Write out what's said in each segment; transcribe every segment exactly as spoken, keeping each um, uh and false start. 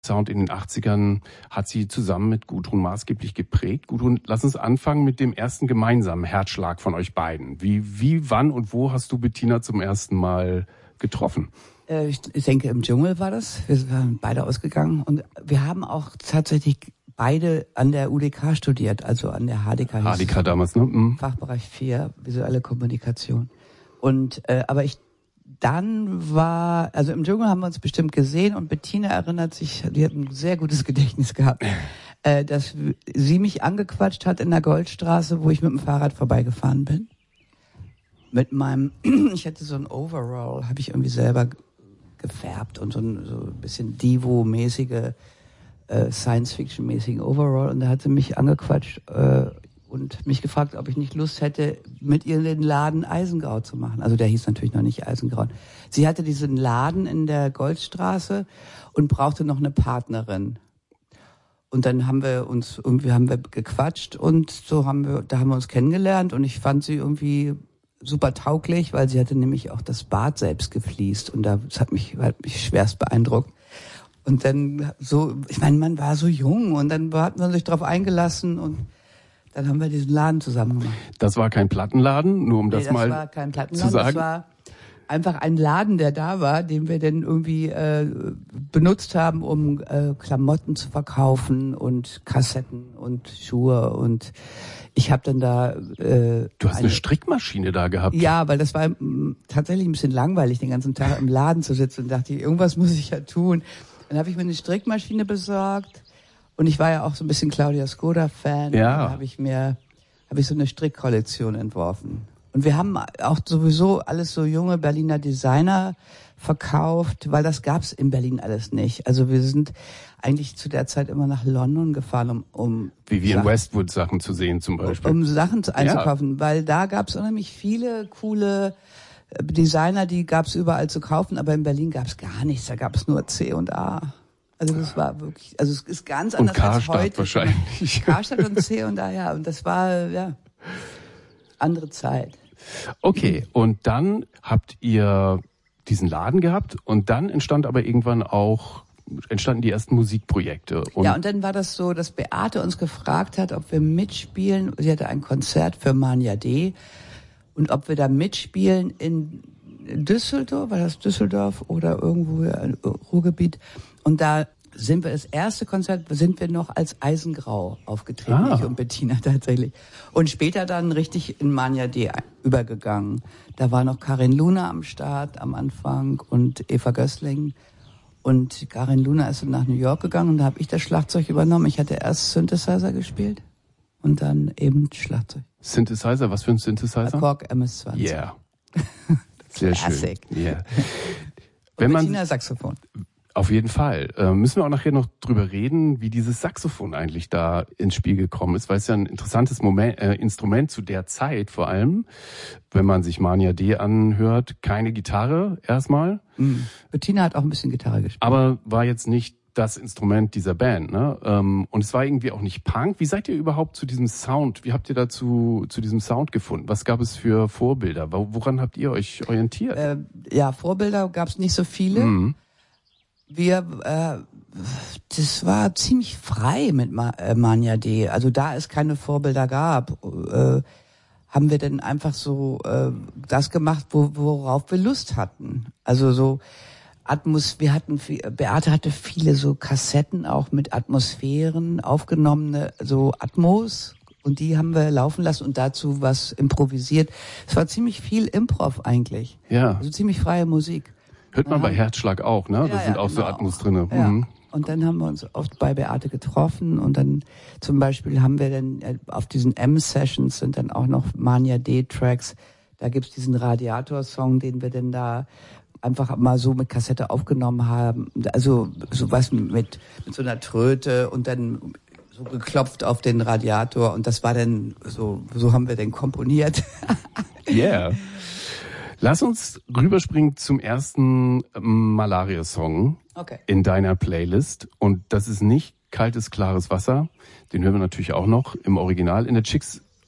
Sound in den achtzigern hat sie zusammen mit Gudrun maßgeblich geprägt. Gudrun, lass uns anfangen mit dem ersten gemeinsamen Herzschlag von euch beiden. Wie, wie, wann und wo hast du Bettina zum ersten Mal getroffen? Äh, ich, ich denke, im Dschungel war das. Wir waren beide ausgegangen und wir haben auch tatsächlich beide an der U D K studiert, also an der H D K. H D K damals, ne? Mhm. Fachbereich vier, visuelle Kommunikation. Und äh, aber ich Dann war, also im Dschungel haben wir uns bestimmt gesehen und Bettina erinnert sich, die hat ein sehr gutes Gedächtnis gehabt, äh, dass sie mich angequatscht hat in der Goldstraße, wo ich mit dem Fahrrad vorbeigefahren bin. Mit meinem, ich hatte so ein Overall, habe ich irgendwie selber gefärbt und so ein, so ein bisschen Divo-mäßige, äh, Science-Fiction-mäßigen Overall und da hat sie mich angequatscht, äh, und mich gefragt, ob ich nicht Lust hätte, mit ihr den Laden Eisengrau zu machen. Also der hieß natürlich noch nicht Eisengrau. Sie hatte diesen Laden in der Goldstraße und brauchte noch eine Partnerin. Und dann haben wir uns irgendwie haben wir gequatscht und so haben wir, da haben wir uns kennengelernt und ich fand sie irgendwie super tauglich, weil sie hatte nämlich auch das Bad selbst gefliest und das hat mich, hat mich schwerst beeindruckt. Und dann so, ich meine, man war so jung und dann hat man sich darauf eingelassen und dann haben wir diesen Laden zusammen gemacht. Das war kein Plattenladen, nur um nee, das, das mal war kein Plattenladen, zu sagen? Das war einfach ein Laden, der da war, den wir dann irgendwie äh, benutzt haben, um äh, Klamotten zu verkaufen und Kassetten und Schuhe und ich habe dann da... Äh, du hast eine, eine Strickmaschine da gehabt? Ja, weil das war m, tatsächlich ein bisschen langweilig, den ganzen Tag im Laden zu sitzen und dachte, irgendwas muss ich ja tun. Dann habe ich mir eine Strickmaschine besorgt. Und ich war ja auch so ein bisschen Claudia Skoda-Fan. Ja. Dann habe ich mir, habe ich so eine Strickkollektion entworfen. Und wir haben auch sowieso alles so junge Berliner Designer verkauft, weil das gab's in Berlin alles nicht. Also wir sind eigentlich zu der Zeit immer nach London gefahren, um, um wie wie in Westwood Sachen zu sehen zum Beispiel. Um Sachen einzukaufen, ja. Weil da gab's unheimlich viele coole Designer, die gab's überall zu kaufen, aber in Berlin gab's gar nichts. Da gab's nur C und A. Also das war wirklich, also es ist ganz anders und als heute. Wahrscheinlich. Karstadt und C und A, ja. Und das war, ja, andere Zeit. Okay, und dann habt ihr diesen Laden gehabt und dann entstand aber irgendwann auch, entstanden die ersten Musikprojekte. Und ja, und dann war das so, dass Beate uns gefragt hat, ob wir mitspielen. Sie hatte ein Konzert für Mania D. Und ob wir da mitspielen in Düsseldorf, war das Düsseldorf oder irgendwo im Ruhrgebiet. Und da sind wir, das erste Konzert, sind wir noch als Eisengrau aufgetreten, ah. ich und Bettina tatsächlich. Und später dann richtig in Mania D übergegangen. Da war noch Karin Luna am Start am Anfang und Eva Gößling. Und Karin Luna ist dann nach New York gegangen und da habe ich das Schlagzeug übernommen. Ich hatte erst Synthesizer gespielt und dann eben Schlagzeug. Synthesizer, was für ein Synthesizer? Korg M S zwanzig. Yeah. Sehr Classic. schön. Yeah. Wenn man Bettina Saxophon. Auf jeden Fall. Äh, müssen wir auch nachher noch drüber reden, wie dieses Saxophon eigentlich da ins Spiel gekommen ist, weil es ja ein interessantes Moment, äh, Instrument zu der Zeit vor allem, wenn man sich Mania D anhört, keine Gitarre erstmal. Mhm. Bettina hat auch ein bisschen Gitarre gespielt. Aber war jetzt nicht das Instrument dieser Band, ne? Ähm, und es war irgendwie auch nicht Punk. Wie seid ihr überhaupt zu diesem Sound, wie habt ihr dazu zu diesem Sound gefunden? Was gab es für Vorbilder? Woran habt ihr euch orientiert? Äh, ja, Vorbilder gab es nicht so viele. Mhm. Wir, äh, das war ziemlich frei mit Ma- äh, Mania D. Also da es keine Vorbilder gab, äh, haben wir dann einfach so äh, das gemacht, wo, worauf wir Lust hatten. Also so Atmos, wir hatten, viel, Beate hatte viele so Kassetten auch mit Atmosphären, aufgenommene so Atmos. Und die haben wir laufen lassen und dazu was improvisiert. Es war ziemlich viel Improv eigentlich. Ja. Also ziemlich freie Musik. Hört man bei Herzschlag auch, ne? Da ja, sind ja, auch genau. so Atmos drinne. Ja. Mhm. Und dann haben wir uns oft bei Beate getroffen und dann zum Beispiel haben wir dann auf diesen M-Sessions sind dann auch noch Mania D-Tracks. Da gibt's diesen Radiator-Song, den wir dann da einfach mal so mit Kassette aufgenommen haben. Also sowas mit, mit so einer Tröte und dann so geklopft auf den Radiator und das war dann so, so haben wir den komponiert. Yeah. Lass uns rüberspringen zum ersten Malaria-Song okay. in deiner Playlist. Und das ist nicht Kaltes, klares Wasser. Den hören wir natürlich auch noch im Original. In der Chicks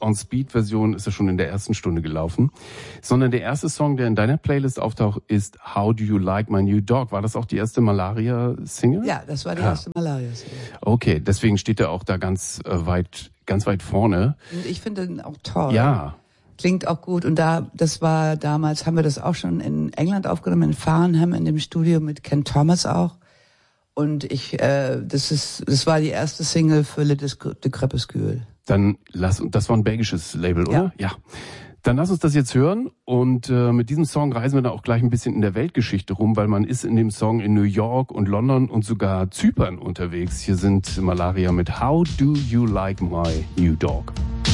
On Speed Version ist ja schon in der ersten Stunde gelaufen. Sondern der erste Song, der in deiner Playlist auftaucht, ist How Do You Like My New Dog? War das auch die erste Malaria-Single? Ja, das war die ah. erste Malaria-Single. Okay, deswegen steht er auch da ganz äh, weit, ganz weit vorne. Und ich finde ihn auch toll. Ja. Klingt auch gut. Und da, das war damals, haben wir das auch schon in England aufgenommen, in Farnham, in dem Studio mit Ken Thomas auch. Und ich, äh, das ist, das war die erste Single für Le de Crépuscule. Dann lass, das war ein belgisches Label, oder? Ja. Ja. Dann lass uns das jetzt hören und äh, mit diesem Song reisen wir dann auch gleich ein bisschen in der Weltgeschichte rum, weil man ist in dem Song in New York und London und sogar Zypern unterwegs. Hier sind Malaria mit How Do You Like My New Dog?